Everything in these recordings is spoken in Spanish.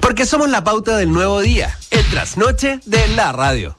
Porque somos la pauta del nuevo día, el trasnoche de la radio.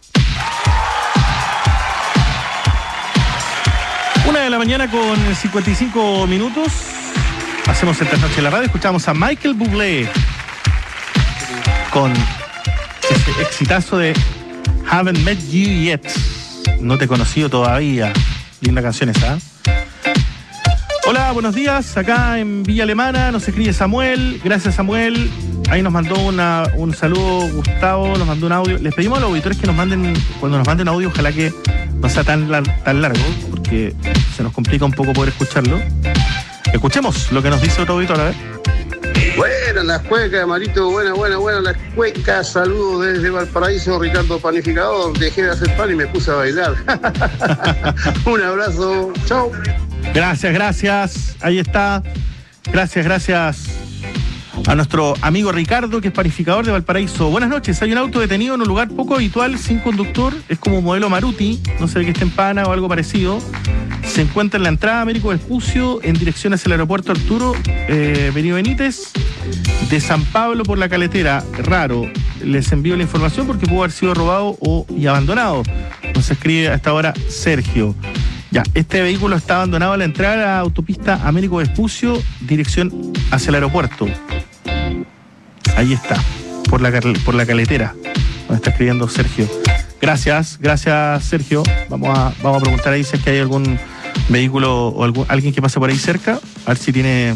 1:00 a.m. con 55 minutos. Hacemos el trasnoche de la radio. Escuchamos a Michael Bublé con ese exitazo de Haven't Met You Yet. No te he conocido todavía. Linda canción esa. Hola, buenos días. Acá en Villa Alemana nos escribe Samuel. Gracias, Samuel. Ahí nos mandó un saludo Gustavo, nos mandó un audio. Les pedimos a los auditores que nos manden, cuando nos manden audio, ojalá que no sea tan largo, porque se nos complica un poco poder escucharlo. Escuchemos lo que nos dice otro auditor, a ver. Buenas las cuecas, Marito, buenas las cuecas. Saludos desde Valparaíso, Ricardo Panificador. Dejé de hacer pan y me puse a bailar. Un abrazo, chao. Gracias. Ahí está. Gracias a nuestro amigo Ricardo, que es panificador de Valparaíso. Buenas noches. Hay un auto detenido en un lugar poco habitual, sin conductor. Es como modelo Maruti, no sé de qué está en Pana o algo parecido. Se encuentra en la entrada Américo Vespucio, en dirección hacia el aeropuerto Arturo Benito Benítez, de San Pablo por la Caletera. Raro. Les envío la información porque pudo haber sido robado y abandonado. Nos escribe a esta hora Sergio. Ya, este vehículo está abandonado a la entrada a la autopista Américo Vespucio, dirección hacia el aeropuerto. Ahí está, por la Caletera. Nos está escribiendo Sergio. Gracias Sergio. Vamos a preguntar ahí si es que hay algún vehículo o alguien que pase por ahí cerca, a ver si tiene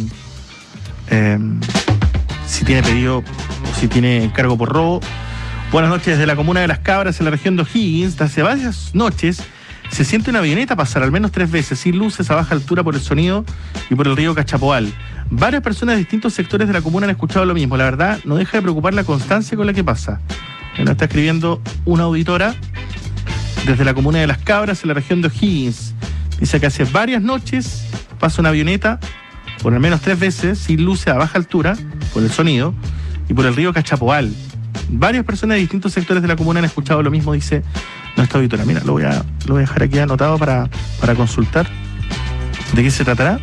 pedido o si tiene encargo por robo. Buenas noches desde la comuna de Las Cabras, en la región de O'Higgins. Desde hace varias noches se siente una avioneta pasar al menos 3 veces, sin luces, a baja altura, por el sonido y por el río Cachapoal. Varias personas de distintos sectores de la comuna han escuchado lo mismo. La verdad, no deja de preocupar la constancia con la que pasa. Nos está escribiendo una auditora desde la comuna de Las Cabras, en la región de O'Higgins. Dice que hace varias noches pasa una avioneta por al menos 3 veces, sin luces, a baja altura, por el sonido y por el río Cachapoal. Varias personas de distintos sectores de la comuna han escuchado lo mismo, dice nuestra auditora. Mira, lo voy a dejar aquí anotado para consultar. ¿De qué se tratará?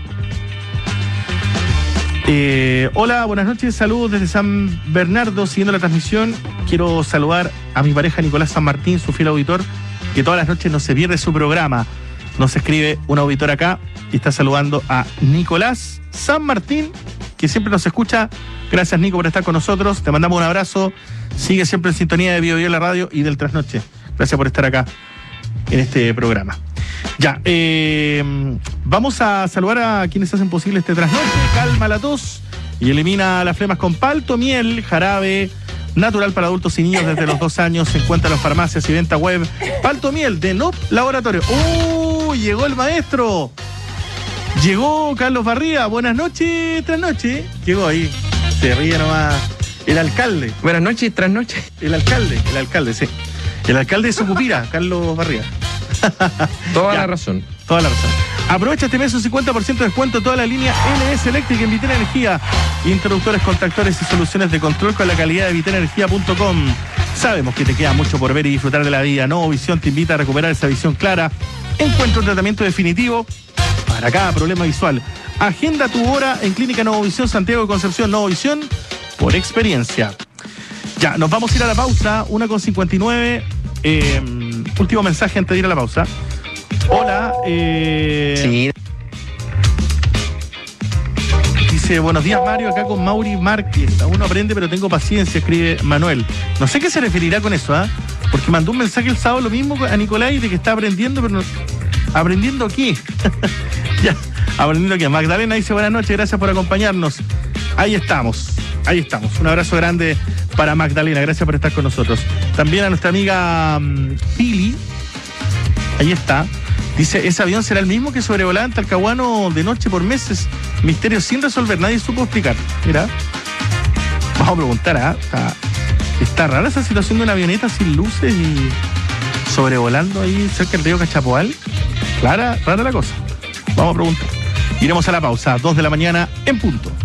Hola, buenas noches, saludos desde San Bernardo, siguiendo la transmisión. Quiero saludar a mi pareja Nicolás San Martín, su fiel auditor, que todas las noches no se pierde su programa. Nos escribe un auditor acá y está saludando a Nicolás San Martín, que siempre nos escucha. Gracias, Nico, por estar con nosotros. Te mandamos un abrazo. Sigue siempre en sintonía de Bio la radio y del Trasnoche. Gracias por estar acá en este programa. Ya, vamos a saludar a quienes hacen posible este Trasnoche. Calma la tos y elimina las flemas con Palto Miel, jarabe natural para adultos y niños desde los 2 años. Se encuentra en las farmacias y venta web. Palto Miel de NOP Laboratorio. Llegó el maestro. Llegó Carlos Barría. Buenas noches, Trasnoche. Llegó ahí. Se ríe nomás. El alcalde. Buenas noches, Trasnoche. El alcalde, sí. El alcalde de Sucupira, Carlos Barría. Toda la razón. Aprovecha este mes un 50% de descuento en toda la línea LS Electric en Vitera Energía. Interruptores, contactores y soluciones de control con la calidad de viterenergia.com. Sabemos que te queda mucho por ver y disfrutar de la vida. Novovisión te invita a recuperar esa visión clara. Encuentra un tratamiento definitivo para cada problema visual. Agenda tu hora en Clínica Novovisión Santiago de Concepción. Novovisión por experiencia. Ya, nos vamos a ir a la pausa, 1:59. Último mensaje antes de ir a la pausa. Hola. Sí. Dice, buenos días, Mario, acá con Mauri Márquez. Aún no aprende, pero tengo paciencia, escribe Manuel. No sé qué se referirá con eso, porque mandó un mensaje el sábado lo mismo a Nicolás de que está aprendiendo, pero no... ¿Aprendiendo qué? Ya, aprendiendo qué. Magdalena dice, buenas noches, gracias por acompañarnos. Ahí estamos. Un abrazo grande para Magdalena, gracias por estar con nosotros. También a nuestra amiga Pili. Ahí está. Dice, ese avión será el mismo que sobrevolaba en Talcahuano de noche por meses. Misterio sin resolver, nadie supo explicar. Mira, vamos a preguntar, está rara esa situación de una avioneta sin luces y sobrevolando ahí cerca del río Cachapoal. Rara la cosa. Vamos a preguntar. Iremos a la pausa, 2 de la mañana en punto.